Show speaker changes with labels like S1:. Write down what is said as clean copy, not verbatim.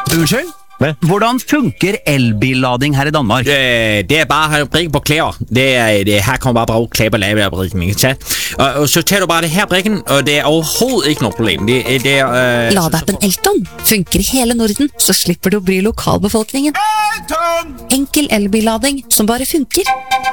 S1: Unnskyld?
S2: Hvad?
S1: Hvordan funker elbillading her i Danmark?
S3: Det bare at brikke på klæder. Her kommer bare klæder på lave brikken, ikke sant? Og så tager du bare det her brikken, og det overhovedet ikke noe problem.
S4: Ladeappen Elton funker i hele Norden, så slipper du å bry lokalbefolkningen. Enkel elbillading som bare funker.